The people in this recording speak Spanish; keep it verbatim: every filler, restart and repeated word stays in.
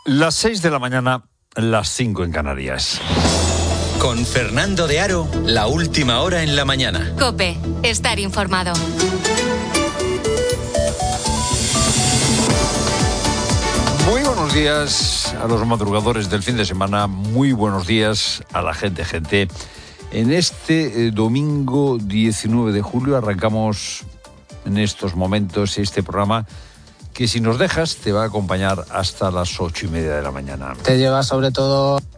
Las seis de la mañana, las cinco en Canarias. Con Fernando de Aro, la última hora en la mañana. COPE, estar informado. Muy buenos días a los madrugadores del fin de semana, muy buenos días a la gente, gente. En este eh, domingo diecinueve de julio arrancamos en estos momentos este programa que, si nos dejas, te va a acompañar hasta las ocho y media de la mañana. Te lleva sobre todo